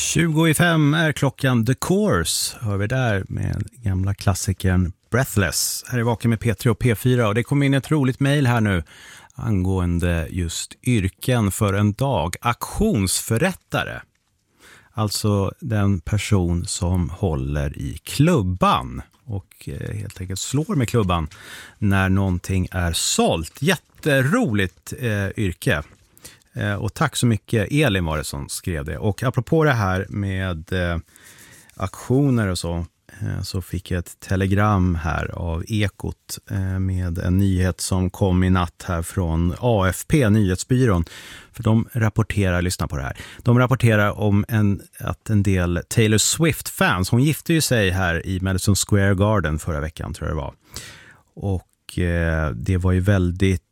20:05 är klockan. The Course hör vi där med gamla klassikern Breathless. Här är Vaken med P3 och P4 och det kom in ett roligt mejl här nu angående just yrken för en dag. Auktionsförrättare. Alltså den person som håller i klubban och helt enkelt slår med klubban när någonting är sålt. Jätteroligt yrke. Och tack så mycket, Elin var det som skrev det. Och apropå det här med auktioner och så fick jag ett telegram här av Ekot med en nyhet som kom i natt här från AFP, nyhetsbyrån. För de rapporterar, lyssna på det här, de rapporterar om att en del Taylor Swift-fans, hon gifte ju sig här i Madison Square Garden förra veckan tror jag det var. Och det var ju väldigt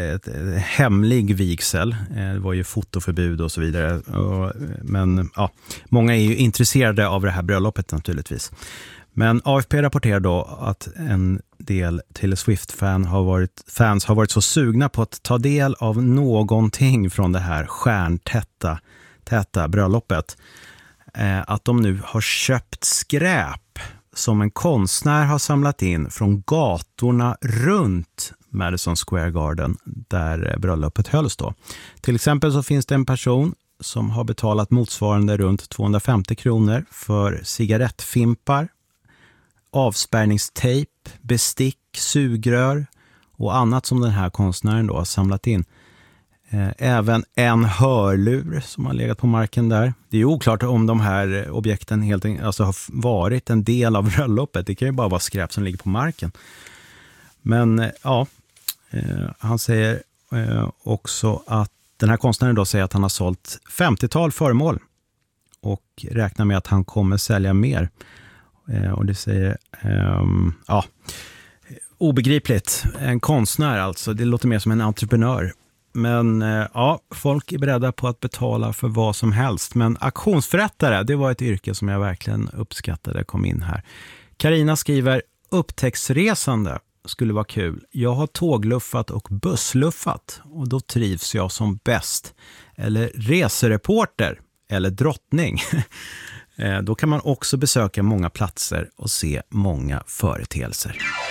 hemlig vigsel. Det var ju fotoförbud och så vidare. Men ja, många är ju intresserade av det här bröllopet naturligtvis. Men AFP rapporterar då att en del Taylor Swift-fans har varit så sugna på att ta del av någonting från det här stjärntäta bröllopet att de nu har köpt skräp som en konstnär har samlat in från gatorna runt Madison Square Garden där bröllopet hölls då. Till exempel så finns det en person som har betalat motsvarande runt 250 kronor för cigarettfimpar, avspärrningstejp, bestick, sugrör och annat som den här konstnären då har samlat in. Även en hörlur som har legat på marken där. Det är ju oklart om de här objekten helt enkelt alltså har varit en del av bröllopet. Det kan ju bara vara skräp som ligger på marken. Men ja, han säger också att den här konstnären då säger att han har sålt 50-tal föremål och räknar med att han kommer sälja mer. Och det säger, ja, obegripligt. En konstnär alltså, det låter mer som en entreprenör. Men ja, folk är beredda på att betala för vad som helst. Men auktionsförrättare, det var ett yrke som jag verkligen uppskattade kom in här. Carina skriver, upptäcktsresande skulle vara kul. Jag har tågluffat och bussluffat och då trivs jag som bäst. Eller resereporter eller drottning. Då kan man också besöka många platser och se många företeelser.